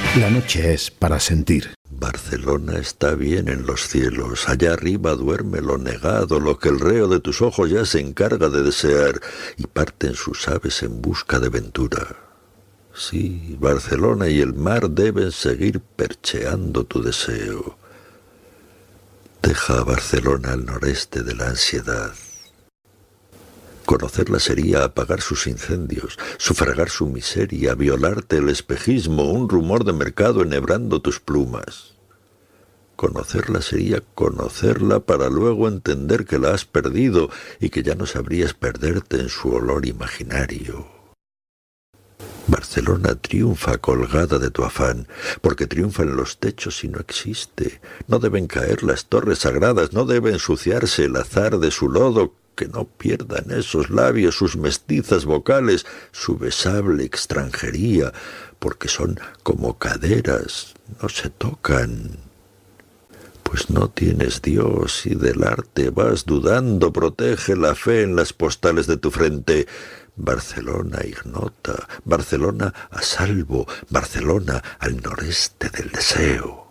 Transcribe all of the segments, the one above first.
La noche es para sentir. Barcelona está bien en los cielos, allá arriba duerme lo negado, lo que el reo de tus ojos ya se encarga de desear, y parten sus aves en busca de ventura. Sí, Barcelona y el mar deben seguir percheando tu deseo. Deja a Barcelona al noreste de la ansiedad. Conocerla sería apagar sus incendios, sufragar su miseria, violarte el espejismo, un rumor de mercado enhebrando tus plumas. Conocerla sería conocerla para luego entender que la has perdido y que ya no sabrías perderte en su olor imaginario. Barcelona triunfa colgada de tu afán, porque triunfa en los techos y no existe. No deben caer las torres sagradas, no debe ensuciarse el azar de su lodo, que no pierdan esos labios, sus mestizas vocales, su besable extranjería, porque son como caderas, no se tocan. Pues no tienes Dios y del arte vas dudando, protege la fe en las postales de tu frente. Barcelona ignota, Barcelona a salvo, Barcelona al noreste del deseo.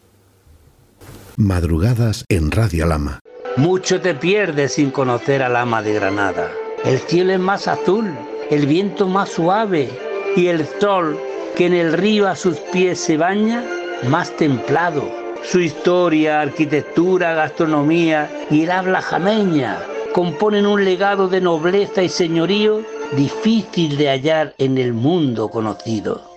Madrugadas en Radio Lama. Mucho te pierdes sin conocer al ama de Granada. El cielo es más azul, el viento más suave y el sol que en el río a sus pies se baña, más templado. Su historia, arquitectura, gastronomía y el habla jameña componen un legado de nobleza y señorío difícil de hallar en el mundo conocido.